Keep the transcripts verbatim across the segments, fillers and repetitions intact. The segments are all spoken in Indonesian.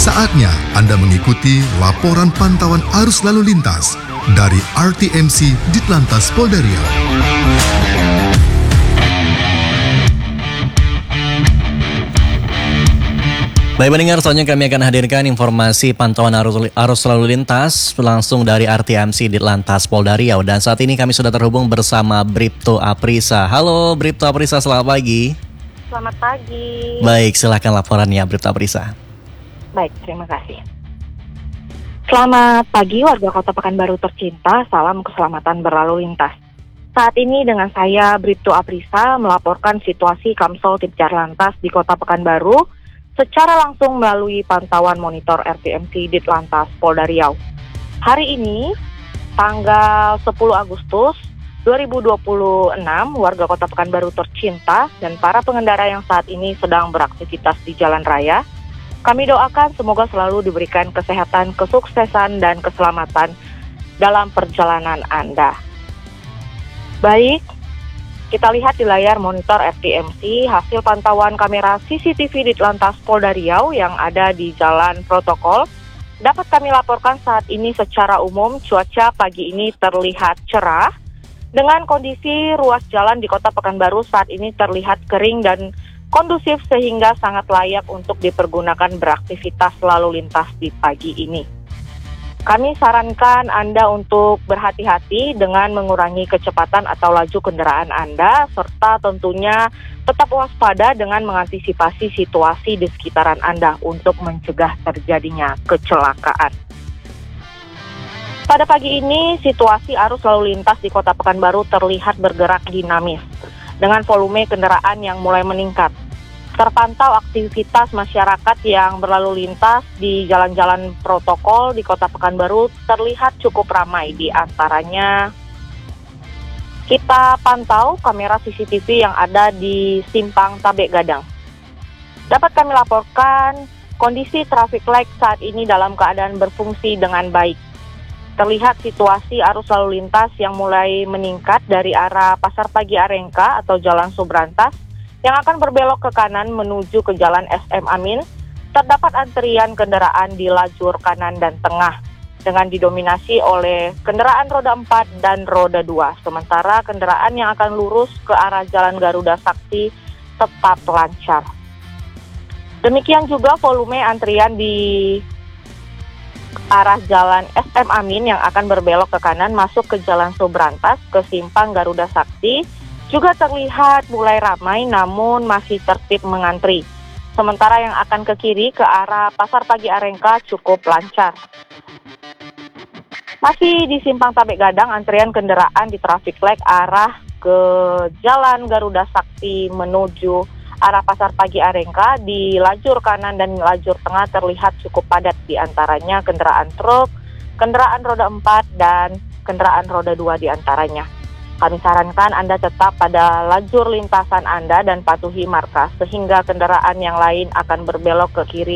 Saatnya Anda mengikuti laporan pantauan arus lalu lintas dari R T M C Ditlantas Polda Riau. Baik pendengar, selanjutnya kami akan hadirkan informasi pantauan arus, arus lalu lintas langsung dari R T M C Ditlantas Polda Riau. Dan saat ini kami sudah terhubung bersama Bribtu Aprisa. Halo Bribtu Aprisa, selamat pagi. Selamat pagi. Baik, silakan laporannya Bribtu Aprisa. Baik, terima kasih. Selamat pagi warga Kota Pekanbaru tercinta, salam keselamatan berlalu lintas. Saat ini dengan saya Bribtu Aprisa melaporkan situasi Kamsol Ditlantas di Kota Pekanbaru secara langsung melalui pantauan monitor R T M C Ditlantas Polda Riau. Hari ini, tanggal sepuluh Agustus dua ribu dua puluh enam, warga Kota Pekanbaru tercinta dan para pengendara yang saat ini sedang beraktivitas di jalan raya, kami doakan semoga selalu diberikan kesehatan, kesuksesan, dan keselamatan dalam perjalanan Anda. Baik, kita lihat di layar monitor R T M C hasil pantauan kamera C C T V Ditlantas Polda Riau yang ada di Jalan Protokol. Dapat kami laporkan saat ini secara umum cuaca pagi ini terlihat cerah dengan kondisi ruas jalan di Kota Pekanbaru saat ini terlihat kering dan kondusif sehingga sangat layak untuk dipergunakan beraktivitas lalu lintas di pagi ini. Kami sarankan Anda untuk berhati-hati dengan mengurangi kecepatan atau laju kendaraan Anda, serta tentunya tetap waspada dengan mengantisipasi situasi di sekitaran Anda untuk mencegah terjadinya kecelakaan. Pada pagi ini, situasi arus lalu lintas di Kota Pekanbaru terlihat bergerak dinamis, dengan volume kendaraan yang mulai meningkat. Terpantau aktivitas masyarakat yang berlalu lintas di jalan-jalan protokol di Kota Pekanbaru terlihat cukup ramai. Di antaranya kita pantau kamera C C T V yang ada di Simpang Tabek Gadang. Dapat kami laporkan kondisi traffic light saat ini dalam keadaan berfungsi dengan baik. Terlihat situasi arus lalu lintas yang mulai meningkat dari arah Pasar Pagi Arengka atau Jalan Subrantas yang akan berbelok ke kanan menuju ke Jalan S M Amin. Terdapat antrian kendaraan di lajur kanan dan tengah dengan didominasi oleh kendaraan roda empat dan roda dua. Sementara kendaraan yang akan lurus ke arah Jalan Garuda Sakti tetap lancar. Demikian juga volume antrian di arah Jalan S M Amin yang akan berbelok ke kanan masuk ke Jalan Subrantas ke Simpang Garuda Sakti juga terlihat mulai ramai namun masih tertib mengantri. Sementara yang akan ke kiri ke arah Pasar Pagi Arengka cukup lancar. Masih di Simpang Tabek Gadang, antrian kendaraan di traffic light arah ke Jalan Garuda Sakti menuju arah Pasar Pagi Arengka di lajur kanan dan lajur tengah terlihat cukup padat, di antaranya kendaraan truk, kendaraan roda empat, dan kendaraan roda dua di antaranya. Kami sarankan Anda tetap pada lajur lintasan Anda dan patuhi marka sehingga kendaraan yang lain akan berbelok ke kiri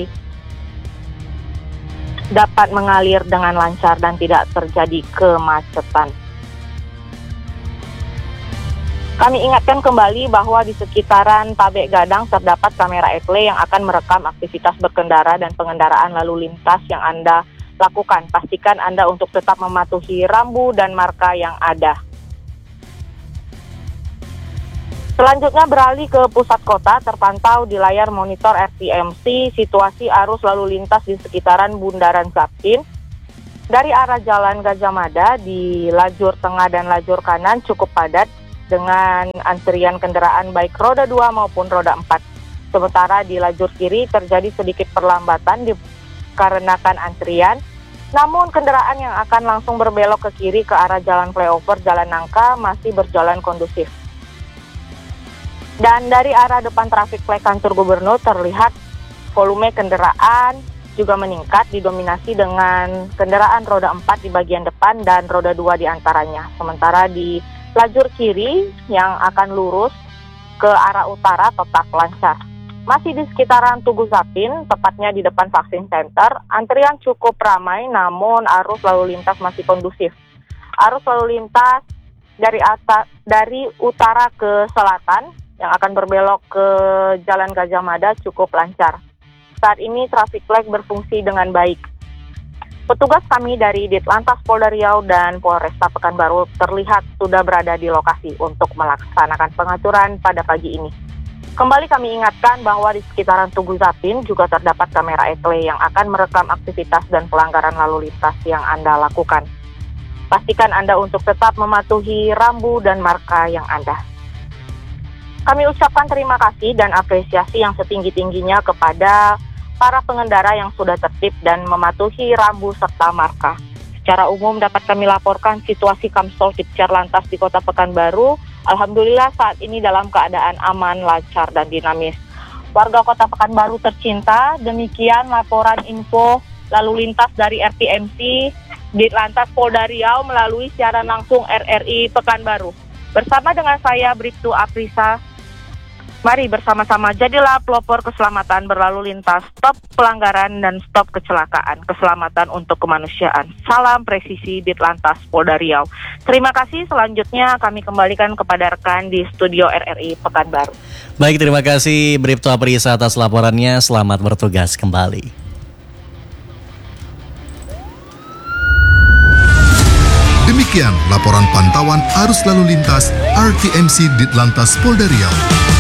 dapat mengalir dengan lancar dan tidak terjadi kemacetan. Kami ingatkan kembali bahwa di sekitaran Tabek Gadang terdapat kamera E T L E yang akan merekam aktivitas berkendara dan pengendaraan lalu lintas yang Anda lakukan. Pastikan Anda untuk tetap mematuhi rambu dan marka yang ada. Selanjutnya beralih ke pusat kota, terpantau di layar monitor R T M C situasi arus lalu lintas di sekitaran Bundaran Zapin. Dari arah Jalan Gajah Mada di lajur tengah dan lajur kanan cukup padat dengan antrian kendaraan baik roda dua maupun roda empat. Sementara di lajur kiri terjadi sedikit perlambatan dikarenakan antrian. Namun kendaraan yang akan langsung berbelok ke kiri ke arah Jalan Flyover Jalan Nangka masih berjalan kondusif. Dan dari arah depan traffic light kantor gubernur terlihat volume kendaraan juga meningkat didominasi dengan kendaraan roda empat di bagian depan dan roda dua di antaranya. Sementara di lajur kiri yang akan lurus ke arah utara tetap lancar. Masih di sekitaran Tugu Zapin, tepatnya di depan vaksin center, antrian cukup ramai namun arus lalu lintas masih kondusif. Arus lalu lintas dari atas, dari utara ke selatan yang akan berbelok ke Jalan Gajah Mada cukup lancar. Saat ini traffic light berfungsi dengan baik. Petugas kami dari Ditlantas Polda Riau dan Polresta Pekanbaru terlihat sudah berada di lokasi untuk melaksanakan pengaturan pada pagi ini. Kembali kami ingatkan bahwa di sekitaran Tugu Zapin juga terdapat kamera etle yang akan merekam aktivitas dan pelanggaran lalu lintas yang Anda lakukan. Pastikan Anda untuk tetap mematuhi rambu dan marka yang ada. Kami ucapkan terima kasih dan apresiasi yang setinggi-tingginya kepada para pengendara yang sudah tertib dan mematuhi rambu serta marka. Secara umum dapat kami laporkan situasi Kamsol Tipcar Lantas di Kota Pekanbaru, alhamdulillah saat ini dalam keadaan aman, lancar, dan dinamis. Warga Kota Pekanbaru tercinta, demikian laporan info lalu lintas dari R T M C Ditlantas Polda Riau melalui siaran langsung R R I Pekanbaru. Bersama dengan saya Bribtu Aprisa, mari bersama-sama jadilah pelopor keselamatan berlalu lintas, stop pelanggaran dan stop kecelakaan, keselamatan untuk kemanusiaan. Salam presisi Ditlantas Polda Riau. Terima kasih, selanjutnya kami kembalikan kepada rekan di studio R R I Pekanbaru. Baik, terima kasih Bribtu Aprisa atas laporannya. Selamat bertugas kembali. Demikian laporan pantauan arus lalu lintas R T M C Ditlantas Polda Riau.